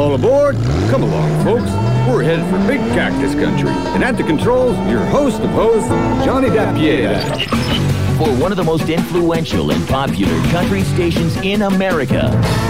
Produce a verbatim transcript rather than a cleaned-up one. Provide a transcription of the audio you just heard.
All aboard? Come along, folks. We're headed for Big Cactus Country. And at the controls, your host of hosts, Johnny Dapieta. For one of the most influential and popular country stations in America,